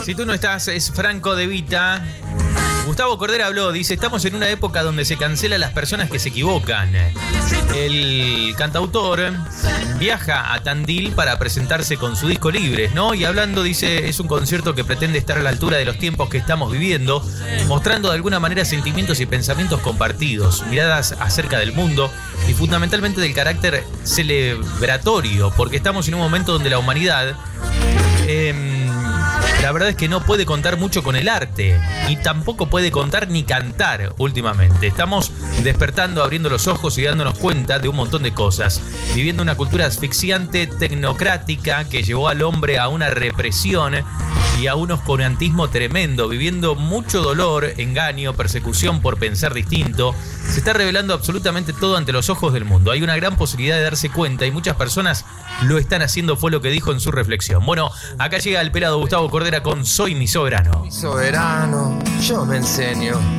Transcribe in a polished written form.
Si tú no estás, es Franco De Vita. Gustavo Cordera habló, dice, estamos en una época donde se cancelan las personas que se equivocan. El cantautor viaja a Tandil para presentarse con su disco Libres, ¿no? Y hablando, dice, es un concierto que pretende estar a la altura de los tiempos que estamos viviendo, mostrando de alguna manera sentimientos y pensamientos compartidos, miradas acerca del mundo y fundamentalmente del carácter celebratorio, porque estamos en un momento donde la humanidad... la verdad es que no puede contar mucho con el arte y tampoco puede contar ni cantar últimamente. Estamos despertando, abriendo los ojos y dándonos cuenta de un montón de cosas. Viviendo una cultura asfixiante, tecnocrática, que llevó al hombre a una represión y a un oscurantismo tremendo. Viviendo mucho dolor, engaño, persecución por pensar distinto. Se está revelando absolutamente todo ante los ojos del mundo. Hay una gran posibilidad de darse cuenta y muchas personas lo están haciendo, fue lo que dijo en su reflexión. Bueno, acá llega el pelado Gustavo Cordera con Soy mi soberano. Soberano, yo me enseño.